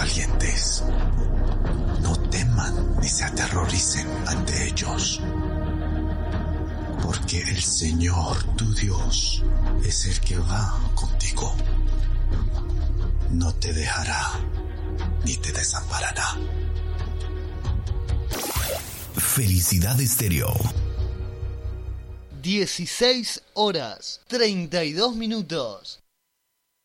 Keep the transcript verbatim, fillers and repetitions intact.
valientes. No teman ni se aterroricen ante ellos, porque el Señor, tu Dios, es el que va contigo. No te dejará ni te desamparará. Felicidad Estéreo. dieciséis horas, treinta y dos minutos.